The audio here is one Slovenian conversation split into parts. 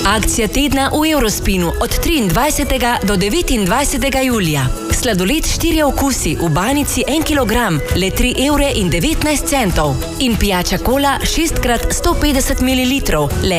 Akcija tedna v Eurospinu od 23. do 29. julija. Sladoled 4 okusi v banici 1 kg, le 3,19 €. In pijača kola 6x150 ml, le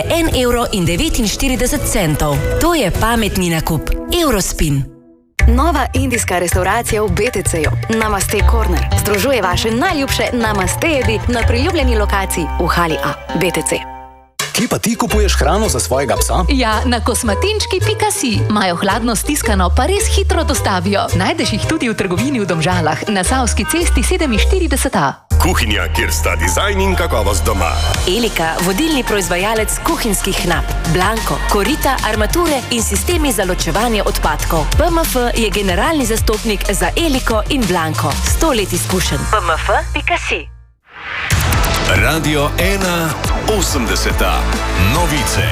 1,49 €. To je pametni nakup. Eurospin. Nova indijska restauracija v BTC-ju, Namaste Corner, združuje vaše najljubše namaste jedi na priljubljeni lokaciji v hali A, BTC. Kje pa ti kupuješ hrano za svojega psa? Ja, na kosmatinčki.si. Imajo hladno stiskano, pa res hitro dostavijo. Najdeš jih tudi v trgovini v Domžalah, na Savski cesti 47A. Kuhinja, kjer sta dizajn in kakovost doma. Elika, vodilni proizvajalec kuhinjskih nap, Blanko, korita, armature in sistemi za ločevanje odpadkov. PMF je generalni zastopnik za Eliko in Blanko. 100 let izkušenj. PMF.si. Radio 1 80. Novice.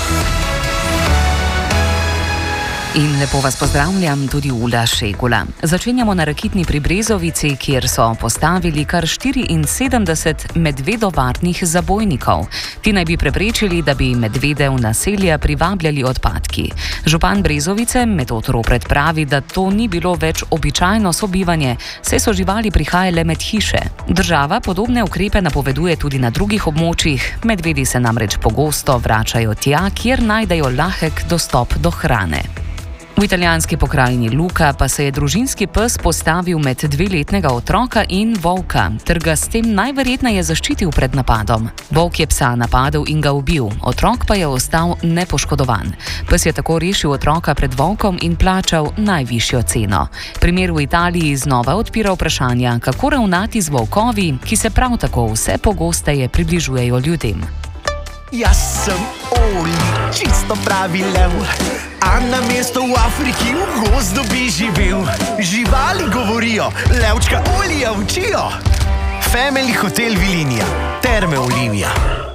In lepo vas pozdravljam, tudi Ula Šegula. Začenjamo na Rakitni pri Brezovici, kjer so postavili kar 74 medvedovarnih zabojnikov. Ti naj bi preprečili, da bi medvede v naselja privabljali odpadki. Župan Brezovice Metod Ropret pravi, da to ni bilo več običajno sobivanje, saj so živali prihajale med hiše. Država podobne ukrepe napoveduje tudi na drugih območjih. Medvedi se namreč pogosto vračajo tja, kjer najdejo lahek dostop do hrane. V italijanski pokrajini Luka pa se je družinski pes postavil med 2-letnega otroka in volka, ter ga s tem najverjetneje zaščitil pred napadom. Volk je psa napadel in ga ubil, otrok pa je ostal nepoškodovan. Pes je tako rešil otroka pred volkom in plačal najvišjo ceno. Primer v Italiji znova odpira vprašanja, kako ravnati z volkovi, ki se prav tako vse pogosteje približujejo ljudem. Jaz sem Oli, čisto pravi lev, a na mesto v Afriki v gozdu bi živel. Živali govorijo, levčka Olija učijo. Family Hotel Vilinija, Terme Olimija.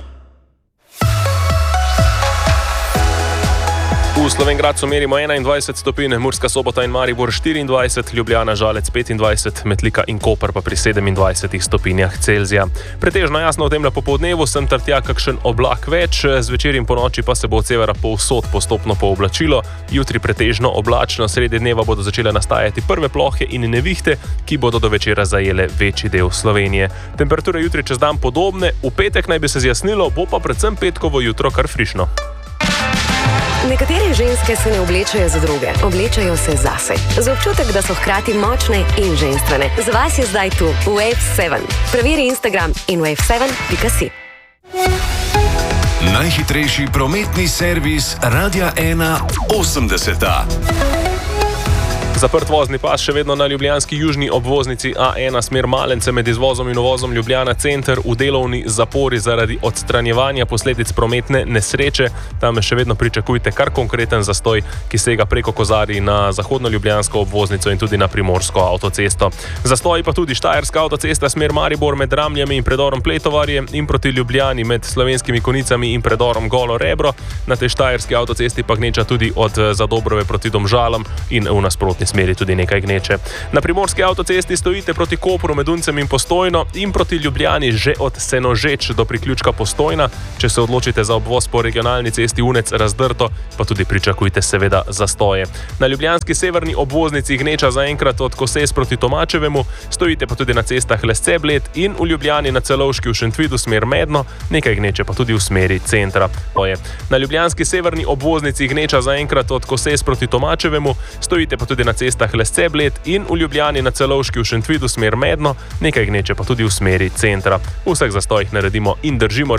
V Slovenj Gradcu merimo 21 stopinj, Murska Sobota in Maribor 24, Ljubljana, Žalec 25, Metlika in Koper pa pri 27 stopinjah Celzija. Pretežno jasno v temle popoldnevu, sem ter tja kakšen oblak več, zvečer in ponoči pa se bo od severa povsod postopno pooblačilo. Jutri pretežno oblačno, sredi dneva bodo začele nastajati prve plohe in nevihte, ki bodo do večera zajele večji del Slovenije. Temperature jutri čez dan podobne, v petek naj bi se zjasnilo, bo pa predvsem petkovo jutro kar frišno. Nekatere ženske se ne oblečajo za druge, oblečajo se zase. Za občutek, da so hkrati močne in ženstvene. Za vas je zdaj tu Wave 7. Preveri Instagram in wave7.si. Najhitrejši prometni servis Radia 1 80. Zaprt vozni pas še vedno na ljubljanski južni obvoznici A1 smer Malence med izvozom in uvozom Ljubljana center v delovni zapori zaradi odstranjevanja posledic prometne nesreče. Tam še vedno pričakujte kar konkreten zastoj, ki sega preko Kozarij na zahodno ljubljansko obvoznico in tudi na primorsko avtocesto. Zastoji pa tudi Štajerska avtocesta smer Maribor med Ramljami in predorom Pletovarje in proti Ljubljani med Slovenskimi Konicami in predorom Golo Rebro. Na tej Štajerski avtocesti pa gneča tudi od Zadobrove proti Domžalam in v nasprotni smeri tudi nekaj gneče. Na primorski avtocesti stojite proti Kopru med Uncem in Postojno in proti Ljubljani že od Senožeč do priključka Postojna. Če se odločite za obvoz po regionalni cesti Unec Razdrto, pa tudi pričakujte seveda zastoje. Na ljubljanski severni obvoznici gneča zaenkrat od Koses proti Tomačevemu, stojite pa tudi na cestah Lesce Bled in v Ljubljani na Celovški v Šentvidu smer Medno, nekaj gneče pa tudi v smeri centra. Na ljubljanski severni obvoznici gneča zaenkrat od Koses proti Tomačevemu, stojite pa tudi na cestah Lesce Bled in v Ljubljani na Celovški v Šentvidu smer Medno, nekaj gneče pa tudi v smeri centra. V vseh zastojih naredimo in držimo